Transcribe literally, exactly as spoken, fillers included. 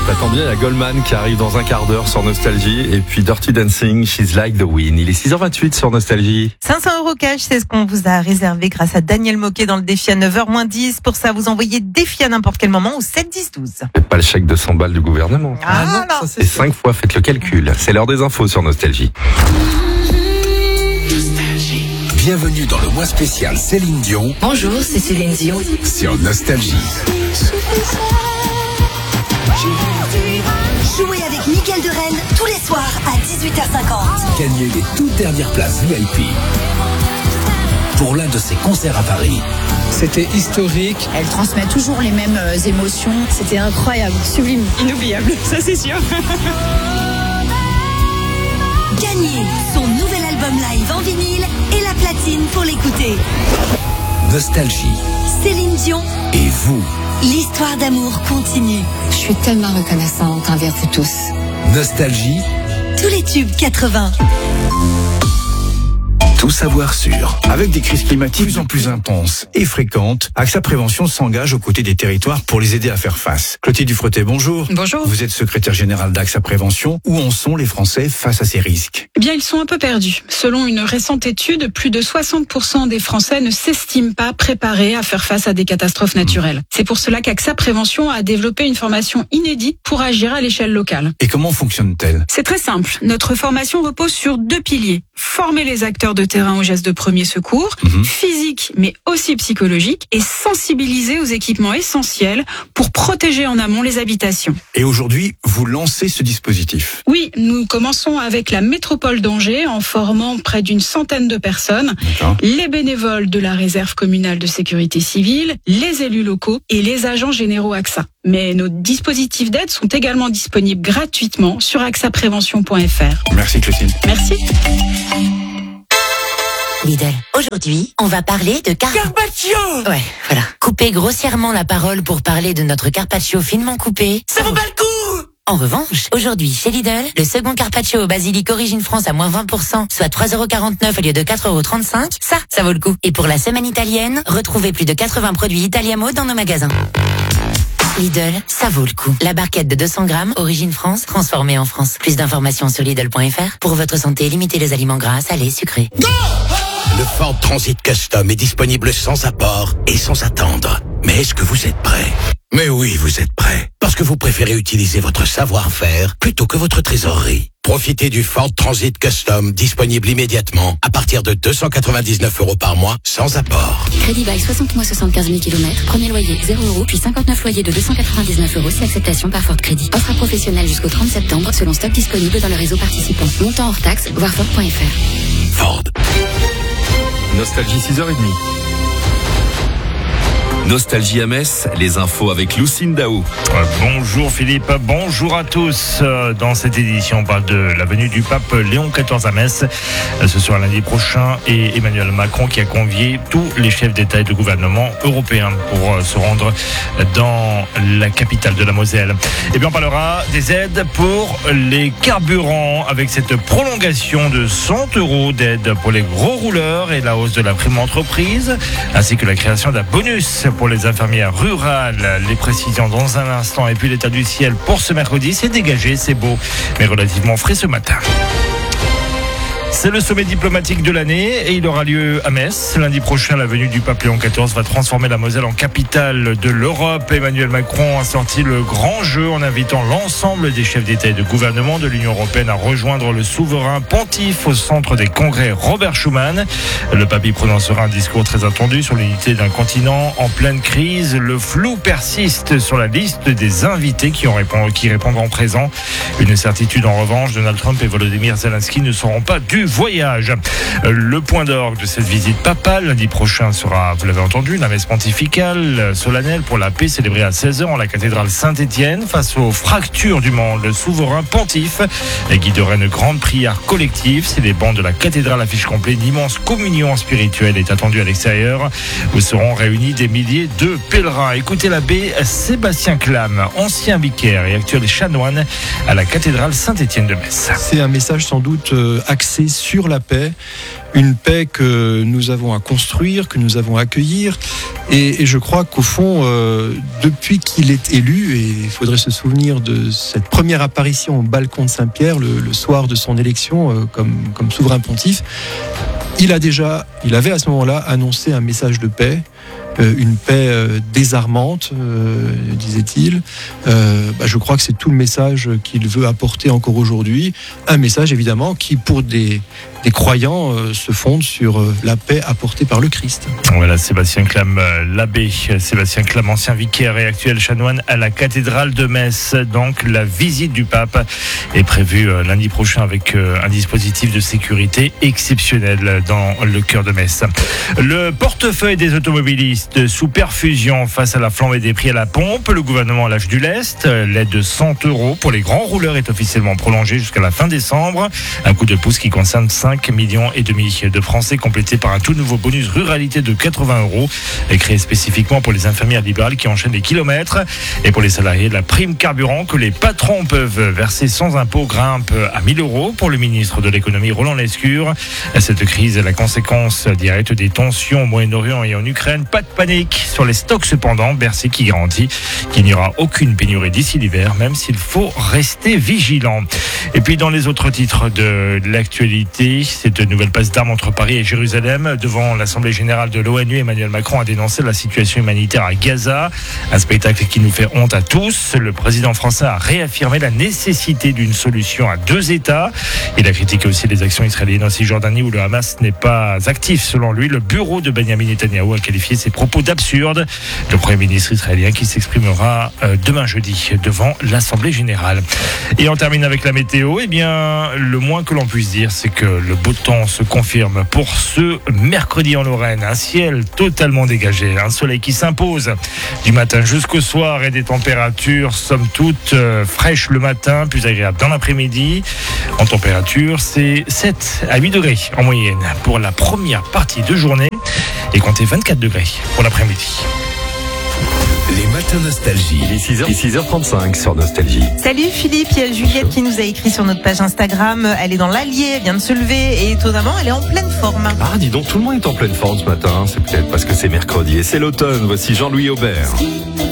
Ça tombe bien, il y a Goldman qui arrive dans un quart d'heure sur Nostalgie. Et puis Dirty Dancing, She's Like the Wind. Il est six heures vingt-huit sur Nostalgie. cinq cents euros cash, c'est ce qu'on vous a réservé grâce à Daniel Moquet dans le défi à neuf heures moins dix. Pour ça, vous envoyez défi à n'importe quel moment au sept dix douze. Faites pas le chèque de cent balles du gouvernement. Ah, ah non, c'est cinq fois, faites le calcul. C'est l'heure des infos sur Nostalgie. Bienvenue dans le mois spécial Céline Dion. Bonjour, c'est Céline Dion. Sur Nostalgie. Jouez avec Mickaël de Rennes tous les soirs à dix-huit heures cinquante. Gagnez les toutes dernières places V I P pour l'un de ses concerts à Paris. C'était historique. Elle transmet toujours les mêmes euh, émotions. C'était incroyable, sublime, inoubliable, ça c'est sûr. Gagnez son nouvel album live en vinyle et la platine pour l'écouter. Nostalgie. Céline Dion. Et vous. L'histoire d'amour continue. Je suis tellement reconnaissante envers vous tous. Nostalgie. Tous les tubes quatre-vingts. Tout savoir sur. Avec des crises climatiques de plus en plus intenses et fréquentes, AXA Prévention s'engage aux côtés des territoires pour les aider à faire face. Clotilde Dufretet, bonjour. Bonjour. Vous êtes secrétaire générale d'AXA Prévention. Où en sont les Français face à ces risques ? Eh bien, ils sont un peu perdus. Selon une récente étude, plus de soixante pour cent des Français ne s'estiment pas préparés à faire face à des catastrophes naturelles. C'est pour cela qu'AXA Prévention a développé une formation inédite pour agir à l'échelle locale. Et comment fonctionne-t-elle ? C'est très simple. Notre formation repose sur deux piliers. Former les acteurs de terrain aux gestes de premier secours, mmh. physique mais aussi psychologique, et sensibiliser aux équipements essentiels pour protéger en amont les habitations. Et aujourd'hui, vous lancez ce dispositif ? Oui, nous commençons avec la métropole d'Angers en formant près d'une centaine de personnes, D'accord. les bénévoles de la réserve communale de sécurité civile, les élus locaux et les agents généraux AXA. Mais nos dispositifs d'aide sont également disponibles gratuitement sur axa prévention point f r. Merci Clotilde. Merci. Lidl. Aujourd'hui, on va parler de car... Carpaccio. Ouais, voilà. Couper grossièrement la parole pour parler de notre carpaccio finement coupé. Ça vaut pas le coup. En revanche, aujourd'hui, chez Lidl, le second carpaccio au basilic Origine France à moins vingt pour cent, soit trois euros quarante-neuf au lieu de quatre euros trente-cinq, ça, ça vaut le coup. Et pour la semaine italienne, retrouvez plus de quatre-vingts produits Italiamo dans nos magasins. Lidl, ça vaut le coup. La barquette de deux cents grammes, Origine France, transformée en France. Plus d'informations sur Lidl point f r. Pour votre santé, limitez les aliments gras, salés, sucrés. Go! Le Ford Transit Custom est disponible sans apport et sans attendre. Mais est-ce que vous êtes prêts ? Mais oui, vous êtes prêts. Parce que vous préférez utiliser votre savoir-faire plutôt que votre trésorerie. Profitez du Ford Transit Custom, disponible immédiatement, à partir de deux cent quatre-vingt-dix-neuf euros par mois, sans apport. Crédit bail soixante mois, soixante-quinze mille kilomètres. Premier loyer, zéro euros, puis cinquante-neuf loyers de deux cent quatre-vingt-dix-neuf euros, si acceptation par Ford Crédit. Offre à professionnel jusqu'au trente septembre, selon stock disponible dans le réseau participant. Montant hors taxe, voir Ford point f r. Ford. Nostalgie six heures trente. Nostalgie à Metz, les infos avec Lucine Daou. Euh, bonjour Philippe, bonjour à tous. Euh, dans cette édition, on parle de la venue du pape Léon quatorze à Metz. Euh, ce sera lundi prochain et Emmanuel Macron qui a convié tous les chefs d'État et de gouvernement européens pour euh, se rendre dans la capitale de la Moselle. Et bien on parlera des aides pour les carburants avec cette prolongation de cent euros d'aide pour les gros rouleurs et la hausse de la prime entreprise, ainsi que la création d'un bonus pour les infirmières rurales. Les précisions dans un instant. Et puis l'état du ciel pour ce mercredi, c'est dégagé, c'est beau, mais relativement frais ce matin. C'est le sommet diplomatique de l'année et il aura lieu à Metz. Lundi prochain, la venue du pape Léon quatorze va transformer la Moselle en capitale de l'Europe. Emmanuel Macron a sorti le grand jeu en invitant l'ensemble des chefs d'État et de gouvernement de l'Union européenne à rejoindre le souverain pontife au centre des congrès Robert Schuman. Le pape y prononcera un discours très attendu sur l'unité d'un continent en pleine crise. Le flou persiste sur la liste des invités qui, ont répond, qui répondront présent. Une certitude en revanche, Donald Trump et Volodymyr Zelensky ne seront pas du voyage. Le point d'orgue de cette visite papale lundi prochain sera, vous l'avez entendu, la messe pontificale solennelle pour la paix célébrée à seize heures en la cathédrale Saint-Étienne. Face aux fractures du monde, le souverain pontife guiderait une grande prière collective. Si les bancs de la cathédrale affichent complet, une immense communion spirituelle est attendue à l'extérieur où seront réunis des milliers de pèlerins. Écoutez l'abbé Sébastien Clam, ancien vicaire et actuel chanoine à la cathédrale Saint-Étienne de Metz. C'est un message sans doute axé Christ, sur la paix, une paix que nous avons à construire, que nous avons à accueillir. Et, et je crois qu'au fond, euh, depuis qu'il est élu, et il faudrait se souvenir de cette première apparition au balcon de Saint-Pierre, le, le soir de son élection euh, comme, comme souverain pontife, il a déjà, il avait à ce moment-là annoncé un message de paix, euh, une paix euh, désarmante, euh, disait-il. Euh, bah, je crois que c'est tout le message qu'il veut apporter encore aujourd'hui. Un message évidemment qui, pour des, des croyants, euh, se fonde sur euh, la paix apportée par le Christ. Voilà, Sébastien Clam, euh, l'abbé Sébastien Clam, ancien vicaire et actuel chanoine à la cathédrale de Metz. Donc la visite du pape est prévue euh, lundi prochain avec euh, un dispositif de sécurité exceptionnel dans le cœur de Metz. Le portefeuille des automobilistes sous perfusion face à la flambée des prix à la pompe. Le gouvernement lâche du lest. L'aide de cent euros pour les grands rouleurs est officiellement prolongée jusqu'à la fin décembre. Un coup de pouce qui concerne cinq millions et demi de Français, complété par un tout nouveau bonus ruralité de quatre-vingts euros, créé spécifiquement pour les infirmières libérales qui enchaînent les kilomètres. Et pour les salariés, la prime carburant que les patrons peuvent verser sans impôt grimpe à mille euros pour le ministre de l'économie Roland Lescure. Cette crise est la conséquence directe des tensions au Moyen-Orient et en Ukraine. Pas de panique sur les stocks cependant. Bercy qui garantit qu'il n'y aura aucune pénurie d'ici l'hiver, même s'il faut rester vigilant. Et puis dans les autres titres de l'actualité, cette nouvelle passe d'armes entre Paris et Jérusalem. Devant l'Assemblée générale de l'ONU, Emmanuel Macron a dénoncé la situation humanitaire à Gaza. Un spectacle qui nous fait honte à tous. Le président français a réaffirmé la nécessité d'une solution à deux États. Il a critiqué aussi les actions israéliennes en Cisjordanie où le Hamas n'est pas actif. Selon lui, le bureau de Benjamin Netanyahou a qualifié ses propos d'absurdes. Le Premier ministre israélien qui s'exprimera demain jeudi devant l'Assemblée générale. Et on termine avec la météo. Eh bien, le moins que l'on puisse dire, c'est que le beau temps se confirme pour ce mercredi en Lorraine. Un ciel totalement dégagé, un soleil qui s'impose du matin jusqu'au soir et des températures somme toute euh, fraîches le matin, plus agréables dans l'après-midi. En température, c'est sept à huit degrés en moyenne pour la première partie de journée et comptez vingt-quatre degrés pour l'après-midi. Les matins nostalgie. Il est six heures trente-cinq sur Nostalgie. Salut Philippe, il y a Juliette qui nous a écrit sur notre page Instagram. Elle est dans l'Allier, elle vient de se lever et étonnamment, elle est en pleine forme. Ah, dis donc, tout le monde est en pleine forme ce matin. C'est peut-être parce que c'est mercredi et c'est l'automne. Voici Jean-Louis Aubert.